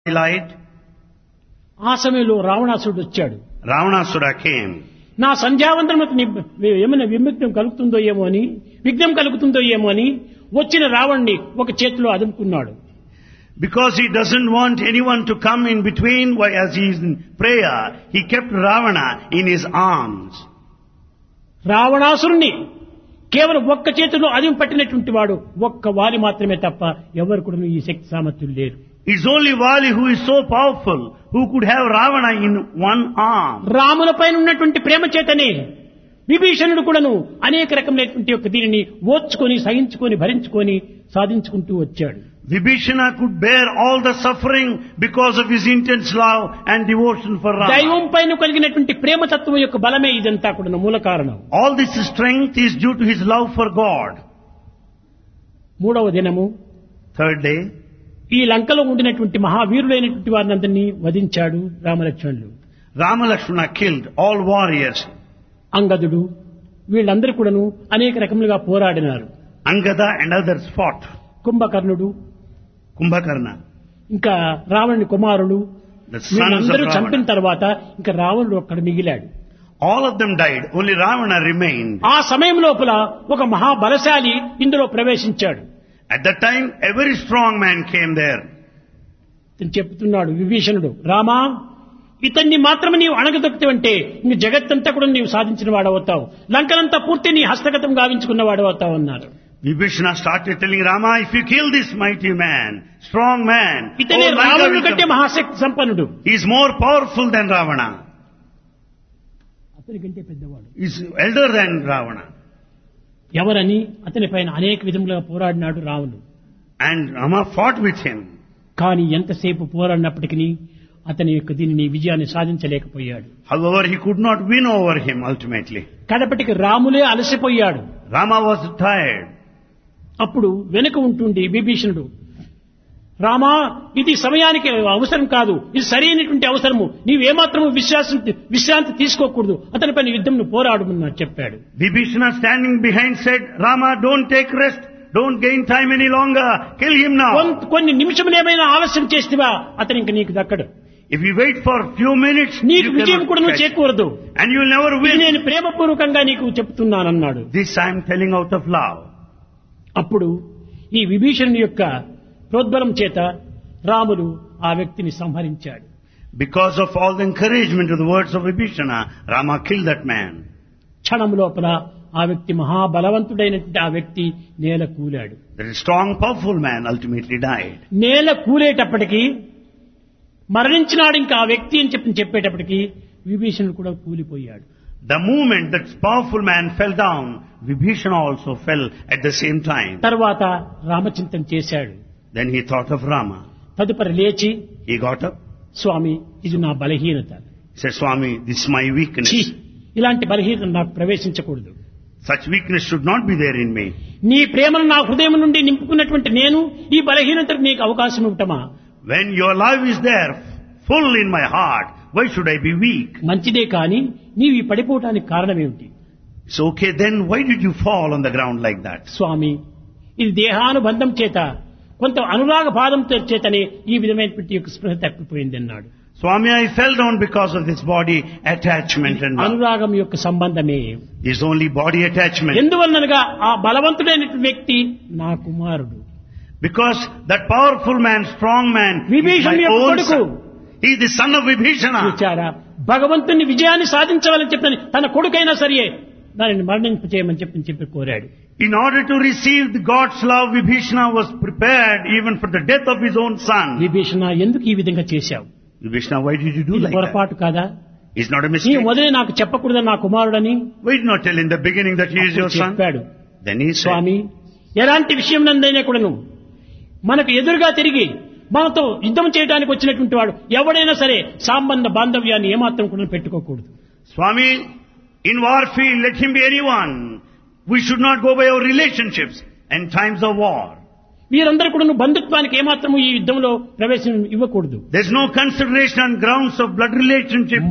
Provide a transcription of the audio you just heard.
light. ఆ సమయంలో రావణాసురుడు వచ్చాడు. Ravanasura came. నా సంధ్యావందనకు ఏమైనా విఘ్నం కలుగుతుందో ఏమో అని, విఘ్నం కలుగుతుందో ఏమో అని వచ్చిన రావణ్ణి ఒక చేతిలో అదుముకున్నాడు. Because he doesn't want anyone to come in between as he is in prayer, he kept Ravana in his arms. రావణాసురుణ్ణి కేవలం ఒక్క చేతిలో అదిం పట్టినటువంటి వాడు ఒక్క వాలి మాత్రమే తప్ప ఎవరు కూడా ఈ శక్తి సామర్థ్యం లేరు. It's only Vali who is so powerful who could have Ravana in one arm. రాముల పైన ఉన్నటువంటి ప్రేమ చేతనే విభీషణుడు కూడాను అనేక రకమైనటువంటి యొక్క దీనిని ఓర్చుకొని సహించుకొని భరించుకొని సాధించుకుంటూ వచ్చాడు. Vibhishana could bear all the suffering because of his intense love and devotion for Rama. దైవం పైన కలిగినటువంటి ప్రేమ తత్వం యొక్క బలమే ఇదంతా కూడా మూల కారణం. All this strength is due to his love for God. మూడవ దినము, Third day, ఈ లంకలో ఉండినటువంటి మహావీరులైనటువంటి వారినందరినీ వధించాడు రామలక్ష్మణులు. Rama Lakshmana killed all warriors. అంగదుడు వీళ్ళందరూ కూడాను అనేక రకములుగా పోరాడినారు. Angada and others fought. కుంభకర్ణుడు, Kumbhakarna, ఇంకా రావణుని కుమారుడు the sons of వీళ్ళందరూ చంపిన Ravana. తర్వాత ఇంకా రావణుడు ఒక్కడ మిగిలాడు. All of them died. Only Ravana remained. ఆ సమయం లోపల ఒక మహాబలశాలి ఇందులో ప్రవేశించాడు. At that time, a very strong man came there. ఇతను చెప్తున్నాడు విభీషణుడు, రామా ఇతన్ని మాత్రమే నీవు అణగదొక్కుతావంటే ఇంక జగత్తంతా కూడా నీవు సాధించిన వాడవుతావు, లంకనంతా పూర్తి నీ హస్తగతం గావించుకున్న వాడవుతావు అన్నారు. Vibhishana started telling Rama, if you kill this mighty man, strong man, ఇతనే all Lanka రావణుడి will కంటే come. మహాశక్తి సంపన్నుడు, He is more powerful than Ravana. అతని కంటే పెద్దవాడు. He is elder than Ravana. ఎవరని అతని పైన అనేక విధములుగా పోరాడినాడు రావణుడు. And Rama fought with him. కానీ ఎంతసేపు పోరాడినప్పటికీ అతని యొక్క దీనిని విజయాన్ని సాధించలేకపోయాడు. However, he could not win over him ultimately. కడపటికి రాములే అలసిపోయాడు. Rama was tired. అప్పుడు వెనుక ఉంటుండి విభీషణుడు, రామా ఇది సమయానికి అవసరం కాదు, ఇది సరైనటువంటి అవసరము, నీవేమాత్రము విశ్రాంతి తీసుకోకూడదు, అతనిపైన యుద్ధం పోరాడమని చెప్పాడు. Vibhishana standing behind said, Rama, don't take rest. Don't gain time any longer. Kill him now. కొన్ని నిమిషములేమైనా ఆలస్యం చేస్తేవా అతను ఇంక నీకు దక్కడు. If you wait for a few minutes, నీకు you విజయం కూడా cannot నువ్వు catch. చేకూరదు. And you will never ఇది win. నేను ప్రేమపూర్వకంగా నీకు చెప్తున్నానన్నాడు. This I am telling out of love. అప్పుడు ఈ విభీషణుని యొక్క ప్రోద్బలం చేత రాముడు ఆ వ్యక్తిని సంహరించాడు. Because of all the encouragement of the words of Vibhishana, Rama killed that man. క్షణం లోపల ఆ వ్యక్తి మహాబలవంతుడైనటువంటి ఆ వ్యక్తి నేల కూలాడు. That strong, powerful man ultimately died. నేల కూలేటప్పటికీ మరణించినాడు ఇంకా ఆ వ్యక్తి అని చెప్పేటప్పటికీ విభీషణుడు కూడా కూలిపోయాడు. The moment that powerful man fell down, Vibhishana also fell at the same time. తర్వాత రామచింతన చేశాడు. Then he thought of Rama. తదుపరి లేచి, He got up. స్వామి ఇది నా బలహీనత, He said, Swami, this is my weakness. ఛీ, ఇలాంటి బలహీనత నాకు ప్రవేశించకూడదు. Such weakness should not be there in me. నీ ప్రేమను నా హృదయం నుండి నింపుకున్నటువంటి నేను ఈ బలహీనతకు నీకు అవకాశం ఇవ్వటమా? When your love is there, full in my heart, why should I be weak? మంచిదే కానీ నీవు ఈ పడిపోవటానికి కారణమేమిటి? It's okay, then why did you fall on the ground like that? స్వామి ఇది దేహానుబంధం చేత కొంత అనురాగ బాధం చేతనే ఈ విధమైనటువంటి యొక్క స్పృహ తప్పిపోయింది అన్నాడు. Swami, I fell down because of this body attachment and love. అనురాగం యొక్క సంబంధమే. It's only body attachment. ఎందువల్లనగా ఆ బలవంతుడైనటువంటి వ్యక్తి నా కుమారుడు. Because that powerful man, strong man, is విభీషణుని my యొక్క own కొడుకు. son. He is the son of Vibhishana. చూచారా, భగవంతుని విజయాన్ని సాధించవాలని చెప్పని తన కొడుకైనా సరే దానిని మరణింపచేయమని చెప్పి కోరాడు. In order to receive the God's love, Vibhishana was prepared even for the death of his own son. Vibhishana ఎందుకు ఈ విధంగా చేశావు? Vibhishana, why did you do ఇది like that? పొరపాటు కాదా? It's not a నీ mistake. మొదలే నాకు చెప్పకూడదు నా కుమారుడని Why did not tell in the beginning that he is your son? చెప్పాడు. Then he said, స్వామి ఎలాంటి విషయం నందైనా కూడాను మనకు ఎదురుగా తిరిగి మనతో యుద్ధం చేయడానికి వచ్చినటువంటి వాడు ఎవడైనా సరే సంబంధ బాంధవ్యాన్ని ఏమాత్రం కూడా పెట్టుకోకూడదు. Swami, in warfield, let him be anyone. We should not go by our relationships and times of war. మీరందరూ కూడా బంధుత్వానికి ఏమాత్రము ఈ యుద్ధంలో ప్రవేశం ఇవ్వకూడదు. There's no consideration on grounds of blood relationship.